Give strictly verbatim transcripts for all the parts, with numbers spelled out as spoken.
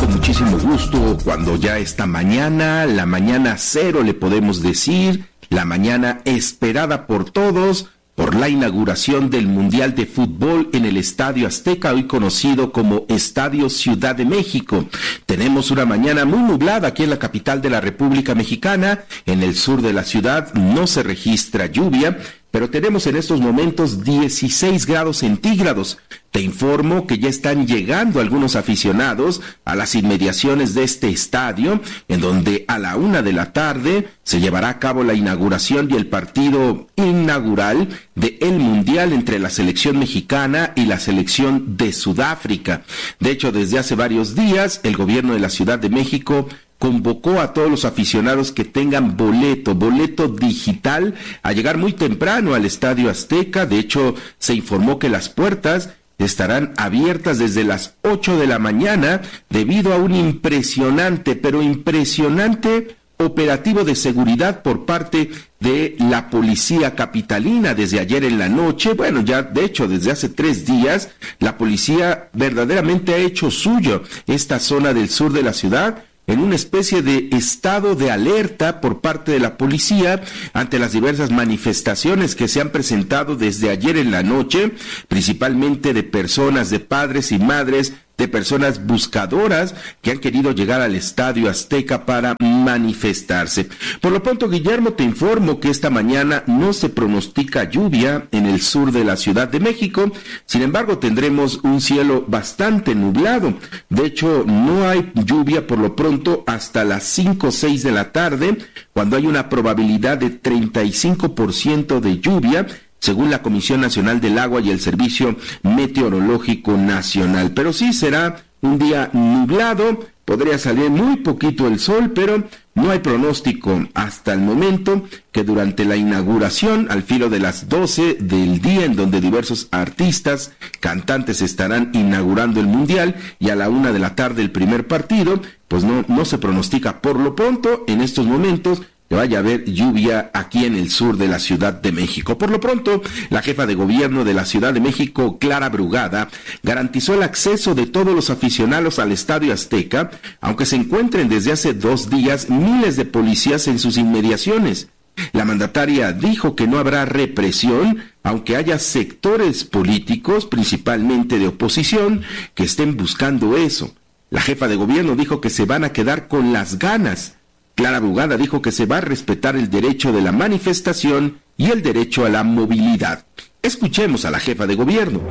con muchísimo gusto cuando ya esta mañana, la mañana cero le podemos decir, la mañana esperada por todos, por la inauguración del Mundial de Fútbol en el Estadio Azteca, hoy conocido como Estadio Ciudad de México. Tenemos una mañana muy nublada aquí en la capital de la República Mexicana. En el sur de la ciudad no se registra lluvia, pero tenemos en estos momentos dieciséis grados centígrados. Te informo que ya están llegando algunos aficionados a las inmediaciones de este estadio, en donde a la una de la tarde se llevará a cabo la inauguración y el partido inaugural del Mundial entre la selección mexicana y la selección de Sudáfrica. De hecho, desde hace varios días, el gobierno de la Ciudad de México convocó a todos los aficionados que tengan boleto, boleto digital, a llegar muy temprano al Estadio Azteca. De hecho, se informó que las puertas estarán abiertas desde las ocho de la mañana debido a un impresionante, pero impresionante operativo de seguridad por parte de la policía capitalina desde ayer en la noche. Bueno, ya de hecho desde hace tres días la policía verdaderamente ha hecho suyo esta zona del sur de la ciudad, en una especie de estado de alerta por parte de la policía ante las diversas manifestaciones que se han presentado desde ayer en la noche, principalmente de personas, de padres y madres, de personas buscadoras que han querido llegar al Estadio Azteca para manifestarse. Por lo pronto, Guillermo, te informo que esta mañana no se pronostica lluvia en el sur de la Ciudad de México. Sin embargo, tendremos un cielo bastante nublado. De hecho, no hay lluvia por lo pronto hasta las cinco o seis de la tarde, cuando hay una probabilidad de treinta y cinco por ciento de lluvia, según la Comisión Nacional del Agua y el Servicio Meteorológico Nacional. Pero sí será un día nublado, podría salir muy poquito el sol, pero no hay pronóstico hasta el momento que durante la inauguración, al filo de las doce del día, en donde diversos artistas, cantantes estarán inaugurando el Mundial, y a la una de la tarde el primer partido, pues no, no se pronostica por lo pronto en estos momentos que vaya a haber lluvia aquí en el sur de la Ciudad de México. Por lo pronto, la jefa de gobierno de la Ciudad de México, Clara Brugada, garantizó el acceso de todos los aficionados al Estadio Azteca, aunque se encuentren desde hace dos días miles de policías en sus inmediaciones. La mandataria dijo que no habrá represión, aunque haya sectores políticos, principalmente de oposición, que estén buscando eso. La jefa de gobierno dijo que se van a quedar con las ganas. Clara Brugada dijo que se va a respetar el derecho de la manifestación y el derecho a la movilidad. Escuchemos a la jefa de gobierno.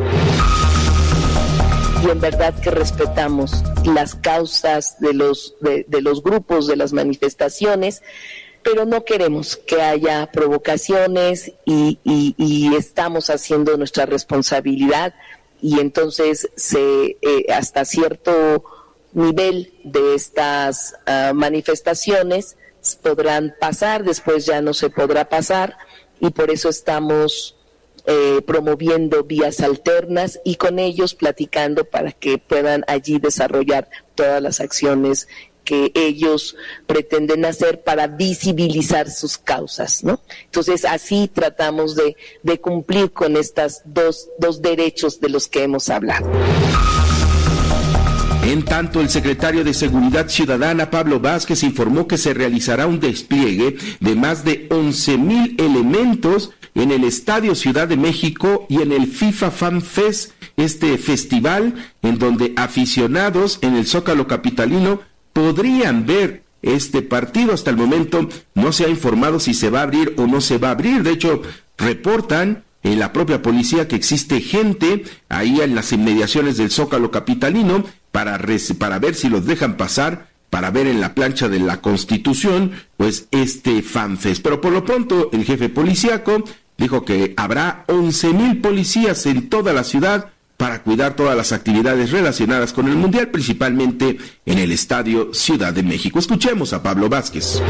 Y en verdad que respetamos las causas de los, de, de los grupos, de las manifestaciones, pero no queremos que haya provocaciones y, y, y estamos haciendo nuestra responsabilidad, y entonces se eh, hasta cierto nivel de estas uh, manifestaciones podrán pasar, después ya no se podrá pasar, y por eso estamos eh, promoviendo vías alternas y con ellos platicando para que puedan allí desarrollar todas las acciones que ellos pretenden hacer para visibilizar sus causas, ¿no? Entonces así tratamos de, de cumplir con estas dos, dos derechos de los que hemos hablado. En tanto, el secretario de Seguridad Ciudadana, Pablo Vázquez, informó que se realizará un despliegue de más de once mil elementos en el Estadio Ciudad de México y en el FIFA Fan Fest, este festival en donde aficionados en el Zócalo capitalino podrían ver este partido. Hasta el momento no se ha informado si se va a abrir o no se va a abrir. De hecho, reportan en la propia policía que existe gente ahí en las inmediaciones del Zócalo capitalino para, res, para ver si los dejan pasar, para ver en la plancha de la Constitución, pues este FanFest. Pero por lo pronto el jefe policíaco dijo que habrá once mil policías en toda la ciudad para cuidar todas las actividades relacionadas con el Mundial, principalmente en el Estadio Ciudad de México. Escuchemos a Pablo Vázquez.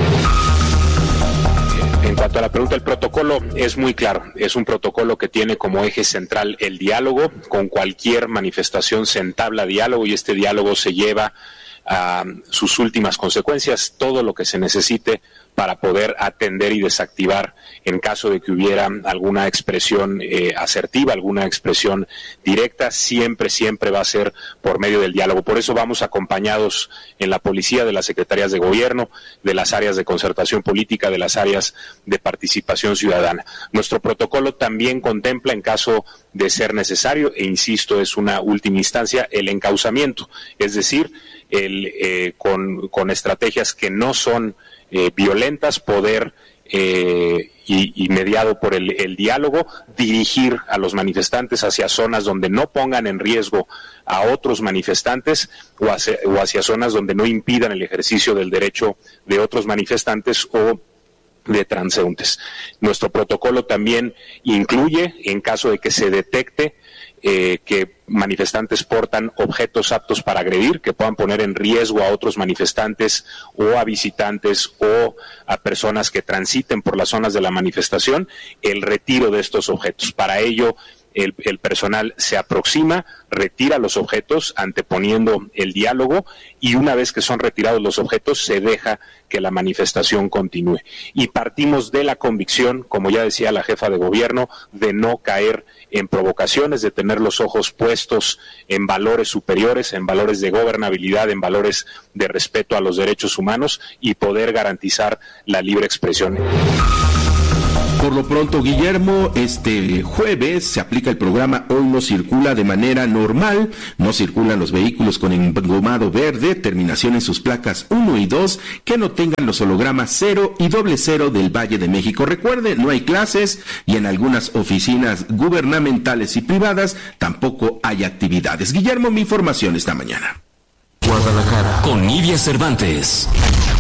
En cuanto a la pregunta, el protocolo es muy claro. Es un protocolo que tiene como eje central el diálogo. Con cualquier manifestación se entabla diálogo y este diálogo se lleva a sus últimas consecuencias, todo lo que se necesite para poder atender y desactivar en caso de que hubiera alguna expresión eh, asertiva, alguna expresión directa, siempre, siempre va a ser por medio del diálogo. Por eso vamos acompañados en la policía de las secretarías de gobierno, de las áreas de concertación política, de las áreas de participación ciudadana. Nuestro protocolo también contempla, en caso de ser necesario, e insisto, es una última instancia, el encauzamiento, es decir, el, eh, con, con estrategias que no son Eh, violentas, poder eh, y, y mediado por el, el diálogo, dirigir a los manifestantes hacia zonas donde no pongan en riesgo a otros manifestantes o hacia, o hacia zonas donde no impidan el ejercicio del derecho de otros manifestantes o de transeúntes. Nuestro protocolo también incluye, en caso de que se detecte Eh, que manifestantes portan objetos aptos para agredir, que puedan poner en riesgo a otros manifestantes o a visitantes o a personas que transiten por las zonas de la manifestación, el retiro de estos objetos. Para ello, el, el personal se aproxima, retira los objetos anteponiendo el diálogo, y una vez que son retirados los objetos se deja que la manifestación continúe. Y partimos de la convicción, como ya decía la jefa de gobierno, de no caer en provocaciones, de tener los ojos puestos en valores superiores, en valores de gobernabilidad, en valores de respeto a los derechos humanos y poder garantizar la libre expresión. Por lo pronto, Guillermo, este jueves se aplica el programa Hoy no circula de manera normal, no circulan los vehículos con engomado verde, terminación en sus placas uno y dos, que no tengan los hologramas cero y doble cero del Valle de México. Recuerde, no hay clases y en algunas oficinas gubernamentales y privadas tampoco hay actividades. Guillermo, mi información esta mañana. Guadalajara, con Nidia Cervantes.